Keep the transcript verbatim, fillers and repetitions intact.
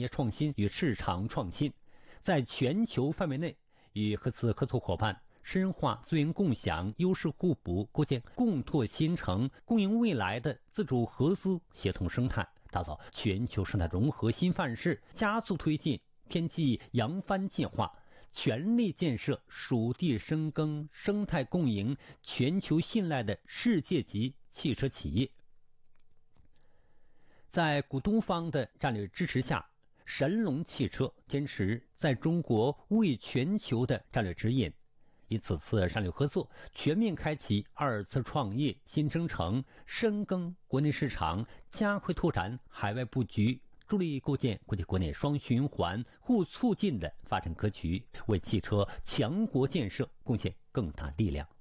业创新与市场创新，在全球范围内与合资合作伙伴深化资源共享、优势互补，构建共拓新城、共赢未来的自主合资协同生态，打造全球生态融合新范式，加速推进天际扬帆计划，全力建设属地深耕、生态共赢、全球信赖的世界级汽车企业。在股东方的战略支持下，神龙汽车坚持在中国为全球的战略指引，以此次战略合作，全面开启二次创业新征程，深耕国内市场，加快拓展海外布局，助力构建国际国内双循环互促进的发展格局，为汽车强国建设贡献更大力量。